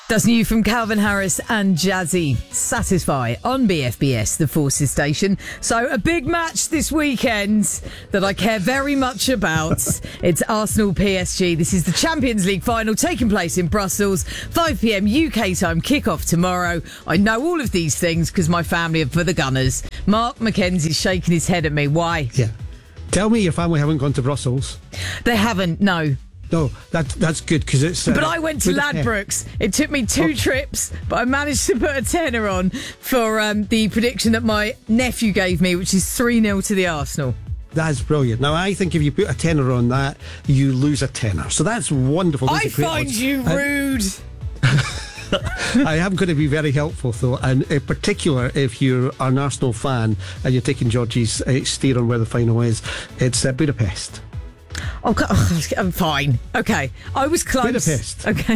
That's new from Calvin Harris and Jazzy. Satisfy on BFBS, the Forces station. So a big match this weekend that I care very much about. It's Arsenal PSG. This is the Champions League final taking place in Brussels. 5 p.m. UK time, kick-off tomorrow. I know all of these things because my family are for the Gunners. Mark McKenzie's shaking his head at me. Why? Yeah. Tell me your family haven't gone to Brussels. They haven't, no. No, that's good because it's... but I went to Ladbrokes. It took me two trips, but I managed to put a tenner on for the prediction that my nephew gave me, which is 3-0 to the Arsenal. That's brilliant. Now, I think if you put a tenner on that, you lose a tenner. So that's wonderful. I find you rude. I am going to be very helpful, though, and in particular, if you're an Arsenal fan and you're taking Georgie's steer on where the final is, it's Budapest. Oh, I'm fine. Okay. I was close. Budapest. Okay.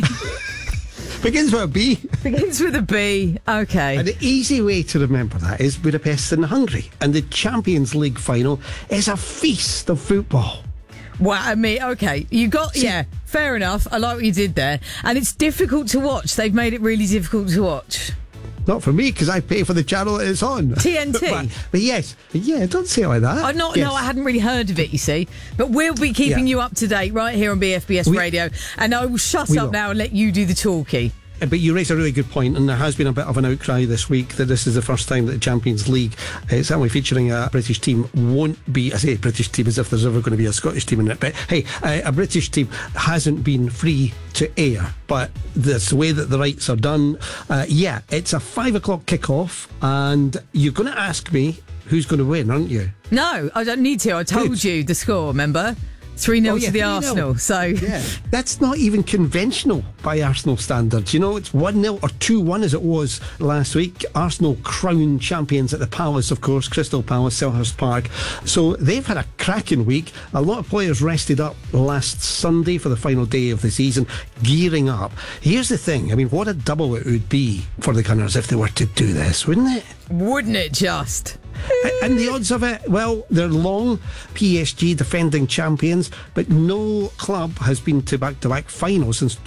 Begins with a B. Begins with a B. Okay. And the easy way to remember that is Budapest in Hungary. And the Champions League final is a feast of football. Wow, I mean, okay. You got, yeah, fair enough. I like what you did there. And it's difficult to watch. They've made it really difficult to watch. Not for me, because I pay for the channel it's on. TNT? but yes. Yeah, don't say it like that. No, I hadn't really heard of it, you see. But we'll be keeping you up to date right here on BFBS Radio. And I will shut up now and let you do the talkie. But you raise a really good point, and there has been a bit of an outcry this week that this is the first time that the Champions League, certainly featuring a British team, won't be, I say British team as if there's ever going to be a Scottish team in it, but hey, a British team hasn't been free to air, but that's the way that the rights are done. It's a 5 o'clock kickoff, and you're going to ask me who's going to win, aren't you? No, I don't need to. I told you the score, remember? 3-0 to the 3-0. Arsenal. So yeah, that's not even conventional by Arsenal standards. You know, it's 1-0 or 2-1 as it was last week. Arsenal crowned champions at the Palace, of course, Crystal Palace, Selhurst Park. So they've had a cracking week. A lot of players rested up last Sunday for the final day of the season, gearing up. Here's the thing. I mean, what a double it would be for the Gunners if they were to do this, wouldn't it? Wouldn't it just? And the odds of it, well, they're long. PSG defending champions, but no club has been to back-to-back finals since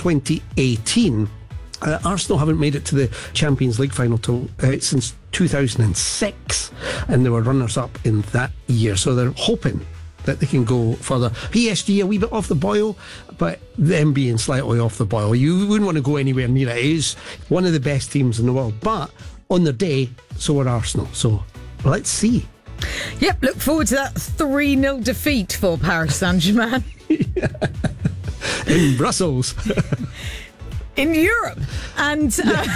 2018. Arsenal haven't made it to the Champions League final since 2006, and they were runners-up in that year, so they're hoping that they can go further. PSG a wee bit off the boil, but them being slightly off the boil, you wouldn't want to go anywhere near it. It is one of the best teams in the world, but on their day, so are Arsenal, so let's see. Yep, look forward to that 3-0 defeat for Paris Saint-Germain. In Brussels. In Europe. And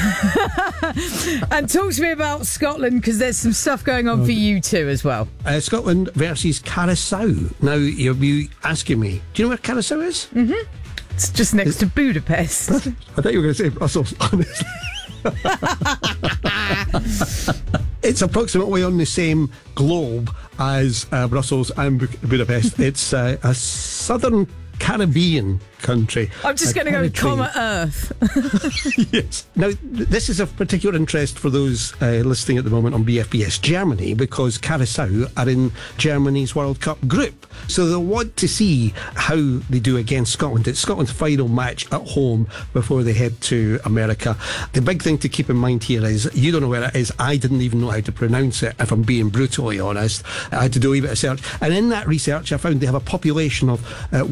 and talk to me about Scotland, because there's some stuff going on for you too as well. Scotland versus Curaçao. Now, you'll be asking me, do you know where Curaçao is? Mm-hmm. It's just next to Budapest. I thought you were going to say Brussels, honestly. It's approximately on the same globe as Brussels and Budapest. It's a southern Caribbean country. I'm just going to go with Comet Earth. Yes. Now, this is of particular interest for those listening at the moment on BFBS Germany, because Curaçao are in Germany's World Cup group. So they'll want to see how they do against Scotland. It's Scotland's final match at home before they head to America. The big thing to keep in mind here is you don't know where it is. I didn't even know how to pronounce it, if I'm being brutally honest. I had to do a wee bit of search. And in that research, I found they have a population of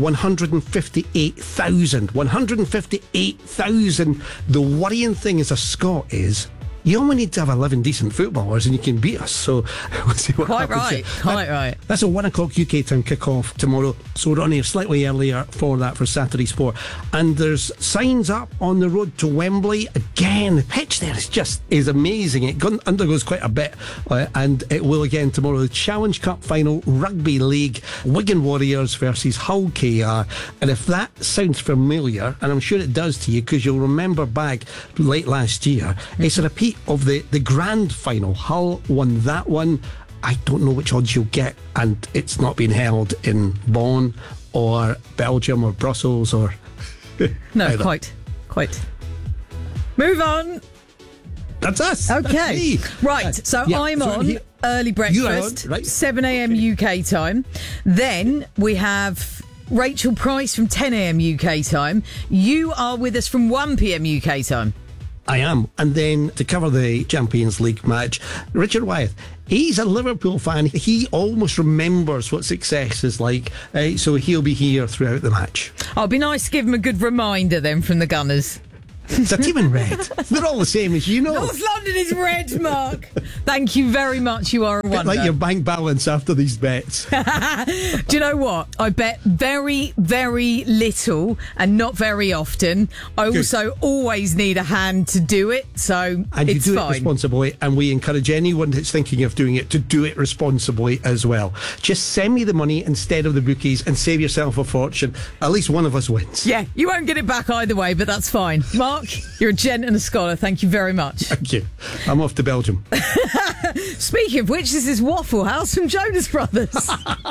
158,000. The worrying thing as a Scot is you only need to have 11 decent footballers and you can beat us. So we'll see what happens. Quite right. That's a 1 o'clock UK time kick-off tomorrow. So we're on here slightly earlier for that for Saturday Sport. And there's signs up on the road to Wembley. Again, the pitch there is amazing. It undergoes quite a bit. And it will again tomorrow. The Challenge Cup final, Rugby League, Wigan Warriors versus Hull KR. And if that sounds familiar, and I'm sure it does to you, because you'll remember back late last year, it's a repeat of the grand final. Hull won that one. I don't know which odds you'll get, and it's not been held in Bonn or Belgium or Brussels or no, either. quite. Move on. That's us. Okay, that's right. So yeah, I'm on early breakfast, right. 7 a.m. UK time. Then we have Rachel Price from 10 a.m. UK time. You are with us from 1 p.m. UK time. I am. And then to cover the Champions League match, Richard Wyeth. He's a Liverpool fan. He almost remembers what success is like, so he'll be here throughout the match. Oh, it'd be nice to give him a good reminder then from the Gunners. It's a team in red. They're all the same, as you know. North London is red, Mark. Thank you very much. You are a wonder. Like your bank balance after these bets. Do you know what? I bet very, very little and not very often. I also always need a hand to do it, so and it's you do fine. it responsibly, and we encourage anyone that's thinking of doing it to do it responsibly as well. Just send me the money instead of the bookies and save yourself a fortune. At least one of us wins. Yeah, you won't get it back either way, but that's fine. Mark, you're a gent and a scholar. Thank you very much. Thank you. I'm off to Belgium. Speaking of which, this is Waffle House from Jonas Brothers.